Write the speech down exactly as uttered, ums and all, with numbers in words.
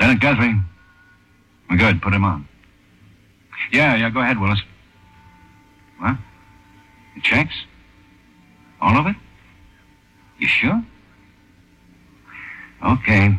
Lieutenant Guthrie. We're good. Put him on. Yeah, yeah, go ahead, Willis. What? The checks? All of it? You sure? Okay.